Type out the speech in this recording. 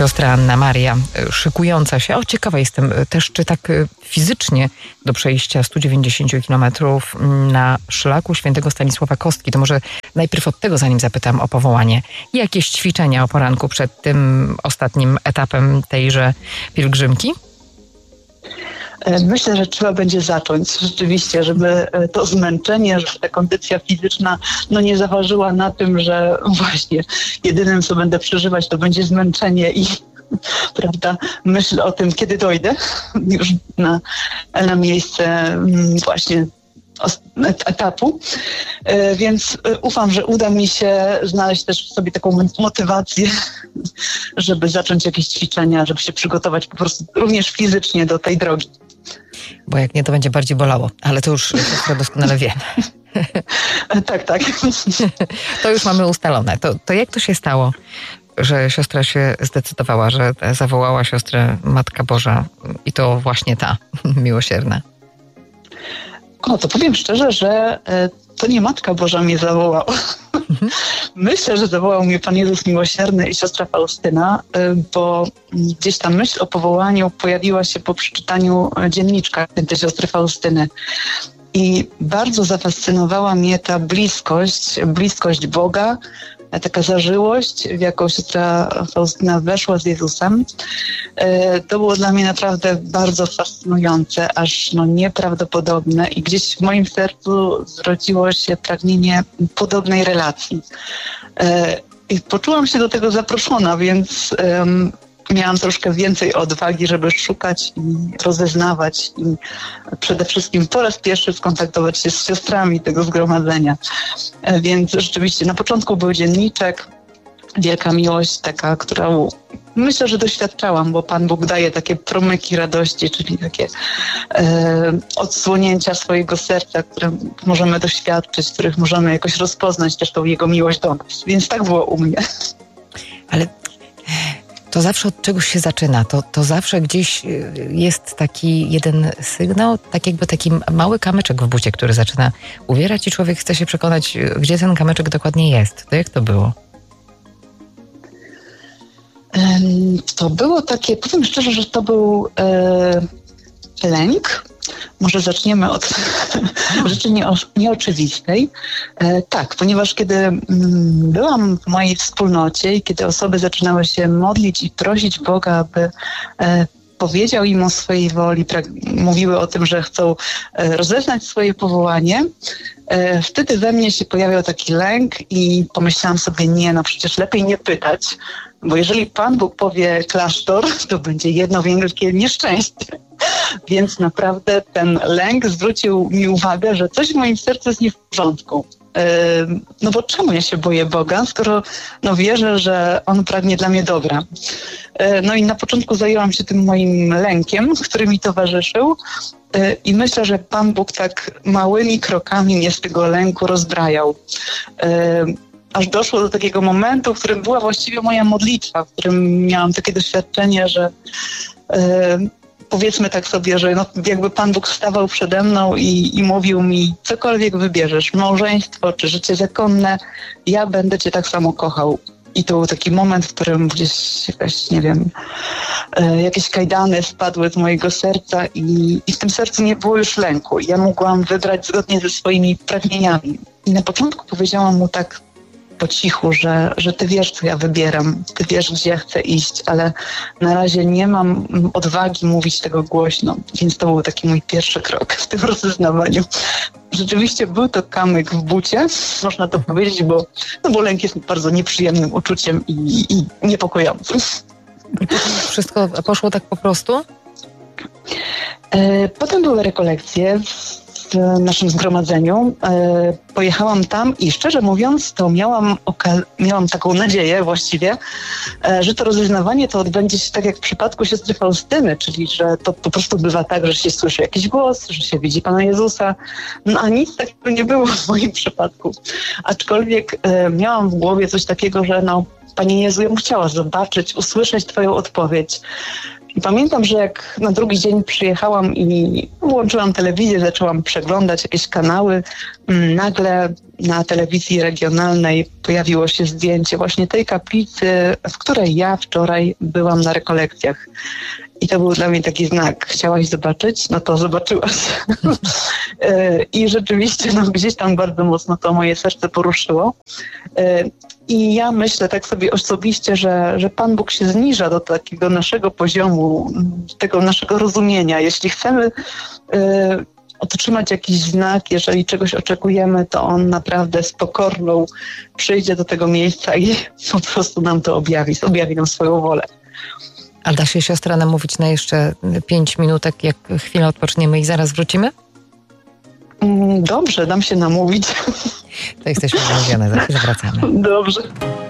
siostra Anna Maria, szykująca się. Ciekawa jestem też, czy tak fizycznie do przejścia 190 km na szlaku świętego Stanisława Kostki. To może najpierw od tego, zanim zapytam o powołanie. Jakieś ćwiczenia o poranku przed tym ostatnim etapem tejże pielgrzymki? Myślę, że trzeba będzie zacząć rzeczywiście, żeby to zmęczenie, żeby ta kondycja fizyczna nie zaważyła na tym, że właśnie jedynym, co będę przeżywać, to będzie zmęczenie i prawda, myśl o tym, kiedy dojdę już na miejsce właśnie etapu, więc ufam, że uda mi się znaleźć też w sobie taką motywację, żeby zacząć jakieś ćwiczenia, żeby się przygotować po prostu również fizycznie do tej drogi. Bo jak nie, to będzie bardziej bolało, ale to już siostra doskonale wie. Tak. To już mamy ustalone. To jak to się stało, że siostra się zdecydowała, że zawołała siostrę Matka Boża i to właśnie ta miłosierna? To powiem szczerze, że to nie Matka Boża mnie zawołała. Myślę, że zawołał mnie Pan Jezus Miłosierny i siostra Faustyna, bo gdzieś ta myśl o powołaniu pojawiła się po przeczytaniu dzienniczka tej siostry Faustyny. I bardzo zafascynowała mnie ta bliskość Boga, taka zażyłość, w jaką siostra Faustyna weszła z Jezusem. To było dla mnie naprawdę bardzo fascynujące, aż nieprawdopodobne i gdzieś w moim sercu zrodziło się pragnienie podobnej relacji. I poczułam się do tego zaproszona, więc miałam troszkę więcej odwagi, żeby szukać i rozeznawać i przede wszystkim po raz pierwszy skontaktować się z siostrami tego zgromadzenia. Więc rzeczywiście na początku był dzienniczek, wielka miłość taka, którą myślę, że doświadczałam, bo Pan Bóg daje takie promyki radości, czyli takie odsłonięcia swojego serca, które możemy doświadczyć, których możemy jakoś rozpoznać też tą Jego miłość do nas. Więc tak było u mnie. Ale to zawsze od czegoś się zaczyna. To zawsze gdzieś jest taki jeden sygnał, tak jakby taki mały kamyczek w bucie, który zaczyna uwierać i człowiek chce się przekonać, gdzie ten kamyczek dokładnie jest. To jak to było? To było takie, powiem szczerze, że to był lęk. Może zaczniemy od rzeczy nieoczywistej. Tak, ponieważ kiedy byłam w mojej wspólnocie i kiedy osoby zaczynały się modlić i prosić Boga, aby powiedział im o swojej woli, mówiły o tym, że chcą rozeznać swoje powołanie, wtedy we mnie się pojawiał taki lęk i pomyślałam sobie, przecież lepiej nie pytać, bo jeżeli Pan Bóg powie klasztor, to będzie jedno wielkie nieszczęście. Więc naprawdę ten lęk zwrócił mi uwagę, że coś w moim sercu jest nie w porządku. Bo czemu ja się boję Boga, skoro wierzę, że On pragnie dla mnie dobra. I na początku zajęłam się tym moim lękiem, który mi towarzyszył i myślę, że Pan Bóg tak małymi krokami mnie z tego lęku rozbrajał. Aż doszło do takiego momentu, w którym była właściwie moja modlitwa, w którym miałam takie doświadczenie, że powiedzmy tak sobie, że jakby Pan Bóg stawał przede mną i mówił mi, cokolwiek wybierzesz, małżeństwo czy życie zakonne, ja będę Cię tak samo kochał. I to był taki moment, w którym gdzieś jakieś kajdany spadły z mojego serca i w tym sercu nie było już lęku. Ja mogłam wybrać zgodnie ze swoimi pragnieniami. I na początku powiedziałam mu tak po cichu, że Ty wiesz, co ja wybieram, Ty wiesz, gdzie ja chcę iść, ale na razie nie mam odwagi mówić tego głośno, więc to był taki mój pierwszy krok w tym rozeznawaniu. Rzeczywiście był to kamyk w bucie, można to powiedzieć, bo lęk jest bardzo nieprzyjemnym uczuciem i niepokojącym. I wszystko poszło tak po prostu? Potem były rekolekcje w naszym zgromadzeniu. Pojechałam tam i szczerze mówiąc, to miałam taką nadzieję właściwie, że to rozeznawanie to odbędzie się tak jak w przypadku siostry Faustyny, czyli że to po prostu bywa tak, że się słyszy jakiś głos, że się widzi Pana Jezusa, a nic takiego nie było w moim przypadku. Aczkolwiek miałam w głowie coś takiego, że Panie Jezu, ja bym chciała zobaczyć, usłyszeć Twoją odpowiedź. I pamiętam, że jak na drugi dzień przyjechałam i włączyłam telewizję, zaczęłam przeglądać jakieś kanały, nagle na telewizji regionalnej pojawiło się zdjęcie właśnie tej kaplicy, w której ja wczoraj byłam na rekolekcjach. I to był dla mnie taki znak. Chciałaś zobaczyć? No to zobaczyłaś. I rzeczywiście gdzieś tam bardzo mocno to moje serce poruszyło. I ja myślę tak sobie osobiście, że Pan Bóg się zniża do takiego naszego poziomu, tego naszego rozumienia. Jeśli chcemy otrzymać jakiś znak, jeżeli czegoś oczekujemy, to On naprawdę z pokorną przyjdzie do tego miejsca i po prostu nam to objawi nam swoją wolę. A da się siostra namówić na jeszcze 5 minutek, jak chwilę odpoczniemy i zaraz wrócimy? Dobrze, dam się namówić. To jesteśmy umówione, za chwilę wracamy. Dobrze.